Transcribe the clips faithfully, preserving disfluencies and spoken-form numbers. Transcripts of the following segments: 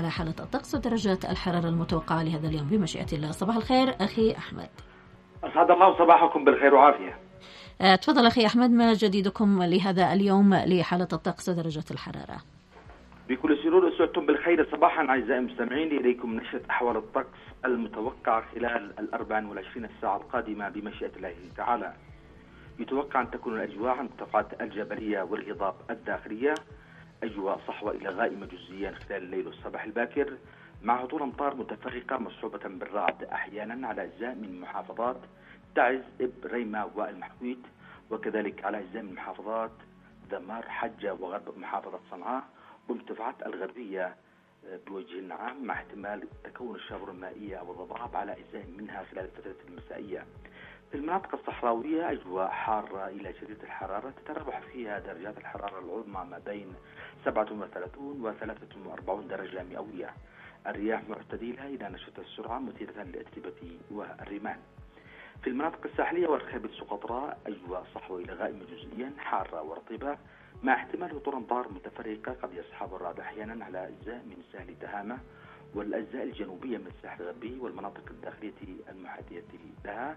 على حالة الطقس ودرجات الحرارة المتوقعة لهذا اليوم بمشيئة الله. صباح الخير أخي أحمد. أسعد الله صباحكم بالخير وعافية. أه تفضل أخي أحمد، ما جديدكم لهذا اليوم لحالة الطقس ودرجات الحرارة؟ بكل سرور أسعدتم بالخير صباحا أعزائي المستمعين. إليكم نشرة أحوال الطقس المتوقعة خلال الأربع والعشرين الساعة القادمة بمشيئة الله تعالى. يتوقع أن تكون الأجواء عن المرتفعات الجبلية والهضاب الداخلية أجواء صحوة إلى غائمة جزئيا خلال الليل والصباح الباكر، مع هطول أمطار متفرقة مصحوبة بالرعد أحيانا على أجزاء من محافظات تعز، إب، ريمة والمحمود، وكذلك على أجزاء من محافظات دمار، حجة وغرب محافظة صنعاء، والمرتفعات الغربية بوجه عام، مع احتمال تكون الشبورة المائية أو الضباب على أجزاء منها خلال الفترة المسائية. في المناطق الصحراوية أجواء حارة إلى شديدة الحرارة، تتراوح فيها درجات الحرارة العظمى ما بين سبعة وثلاثين و ثلاثة وأربعين درجة مئوية. الرياح معتدلة إلى نشطة السرعة مثيرة للاتربة والرمال. في المناطق الساحلية والخابل سقطرى أجواء صحوة إلى غائمة جزئيا حارة ورطبة، مع احتمال هطول أمطار متفرقة قد يصحب الرعد أحيانا على أجزاء من ساحل تهامة والأجزاء الجنوبية من الساحل الغربي والمناطق الداخلية المحاذية لها،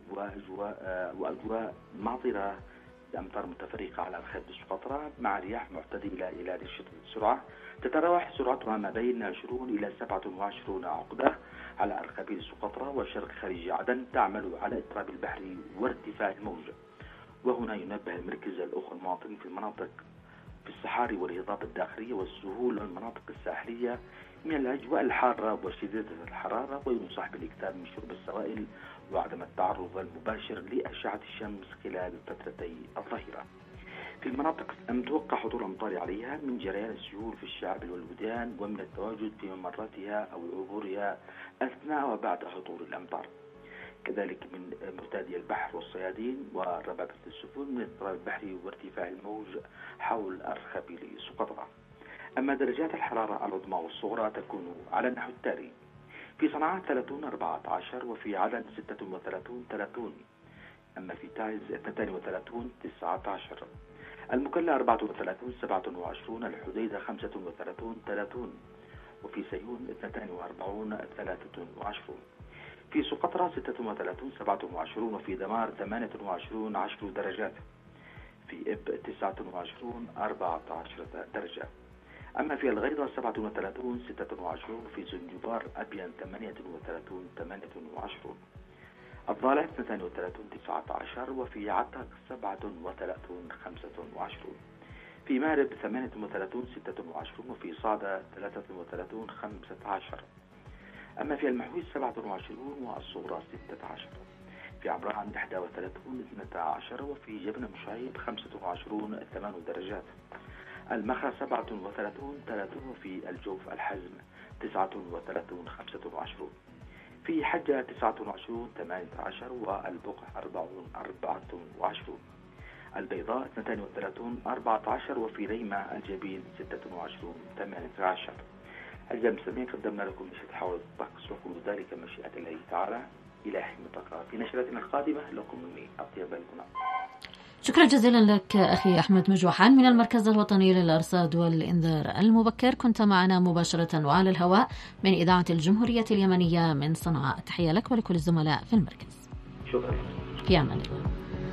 وأجواء, وأجواء ماطرة بأمطار متفرقة على الخابل سقطرى، مع رياح معتدلة إلى نشطة السرعة تتراوح سرعتها ما بين عشرين إلى سبعة وعشرين عقدة على أرخبيل سقطرى وشرق خليج عدن، تعمل على اضطراب البحر وارتفاع الموج. وهنا ينبه المركز الأخو المواطن في المناطق في الصحاري والهضاب الداخلية والسهول والمناطق الساحلية من الأجواء الحارة وشديدة الحرارة، وينصح بالاكثار من شرب السوائل وعدم التعرض المباشر لأشعة الشمس خلال فترتي الظهيرة. في المناطق المتوقع حضور أمطار عليها من جريان السيول في الشعاب والوديان، ومن التواجد في ممراتها أو عبورها أثناء وبعد هطول الأمطار. كذلك من مرتادي البحر والصيادين وربابة السفن من اضطراب البحر وارتفاع الموج حول أرخبيل سقطرى. أما درجات الحرارة العظمى والصغرى تكون على النحو التالي: في صنعاء ثلاثين أربعة عشر، وفي عدن ستة وثلاثين ثلاثين، أما في تعز اثنين وثلاثين تسعة عشر، المكلا أربعة وثلاثين سبعة وعشرين، الحديدة خمسة وثلاثين ثلاثين، وفي سيون اثنين وأربعين ثلاثة وعشرين، في سقطرى ستة وثلاثين سبعة وعشرين، وفي دمار ثمانية وعشرين عشر درجات، في إب تسعة وعشرين أربعة عشر درجة، أما في الغيضة سبعة وثلاثين ستة وعشرين، وفي زنجبار أبين ثمانية وثلاثين ثمانية وعشرين، الضالع اثنين وثلاثين تسعة عشر، وفي عتق سبعة وثلاثين خمسة وعشرين، في مارب ثمانية وثلاثين ستة وعشرين، وفي صعدة ثلاثة وثلاثين خمسة عشر، أما في المحويج سبعة وعشرين والصغرى ستة عشر، في عبران إحدى وثلاثين اثنتا عشر، وفي جبل مشعيب خمسة وعشرين ثمان درجات، المخا سبعة وثلاثين ثلاثين، وفي الجوف الحزم تسعة وثلاثين خمسة وعشرين، في حجة تسعة وعشرين ثمانية عشر، والبقع أربعون أربعة وعشرين، البيضاء اثنين وثلاثين أربعة عشر، وفي ريمة الجبيل ستة وعشرين ثمانية عشر. أعزائي المستمعين، قدمنا لكم نشرة حول الطقس وكل ذلك مشيئة الله تعالى. إلى حين نلتقي في نشرتنا القادمة، لكم مني أطيب الكلام. شكرا جزيلا لك أخي أحمد مجوحان من المركز الوطني للأرصاد والإنذار المبكر، كنت معنا مباشرة وعلى الهواء من إذاعة الجمهورية اليمنية من صنعاء. تحية لك ولكل الزملاء في المركز. شكرا. في أمان الله.